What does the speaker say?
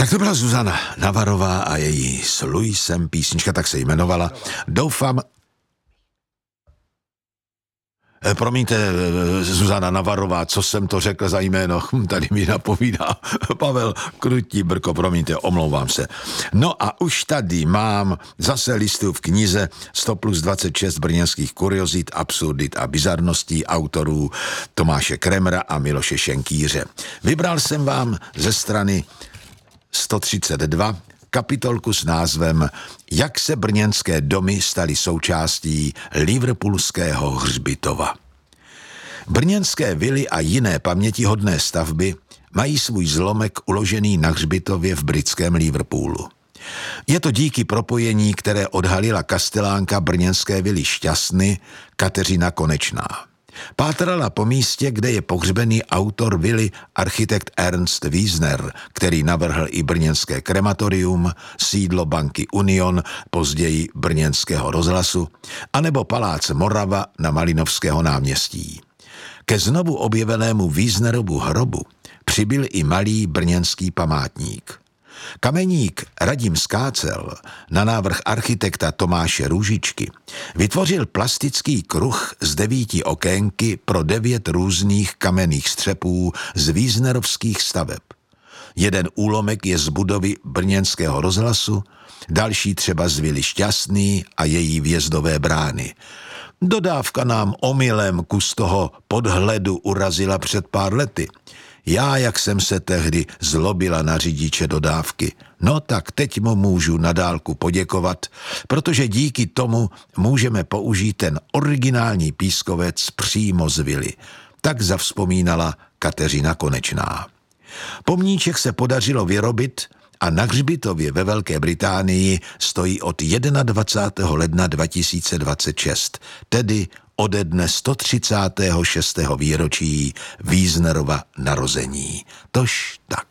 Tak to byla Zuzana Navarová a její s Luisem písnička, tak se jmenovala. Doufám... Promiňte, Zuzana Navarová, co jsem to řekl za jméno? Tady mi napovídá Pavel Krutí Brko, promiňte, omlouvám se. No a už tady mám zase listu v knize 100+26 brněnských kuriozit, absurdit a bizarností autorů Tomáše Kremra a Miloše Šenkýře. Vybral jsem vám ze strany 132 kapitolku s názvem Jak se brněnské domy staly součástí liverpoolského hřbitova. Brněnské vily a jiné pamětihodné stavby mají svůj zlomek uložený na hřbitově v britském Liverpoolu. Je to díky propojení, které odhalila kastelánka brněnské vily Šťastny Kateřina Konečná. Pátrala po místě, kde je pohřbený autor vily architekt Ernst Wiesner, který navrhl i brněnské krematorium, sídlo banky Union, později brněnského rozhlasu, anebo palác Morava na Malinovského náměstí. Ke znovu objevenému Wiesnerovu hrobu přibyl i malý brněnský památník. Kameník Radim Skácel na návrh architekta Tomáše Růžičky vytvořil plastický kruh z 9 okénky pro 9 různých kamenných střepů z wiesnerovských staveb. Jeden úlomek je z budovy brněnského rozhlasu, další třeba z vily Šťastný a její vjezdové brány. Dodávka nám omylem kus toho podhledu urazila před pár lety. Já, jak jsem se tehdy zlobila na řidiče dodávky, no tak teď mu můžu na dálku poděkovat, protože díky tomu můžeme použít ten originální pískovec přímo z vily. Tak zavzpomínala Kateřina Konečná. Pomníček se podařilo vyrobit a na hřbitově ve Velké Británii stojí od 21. ledna 2026, tedy ode dne 136. výročí Wiesnerova narození. Tož tak.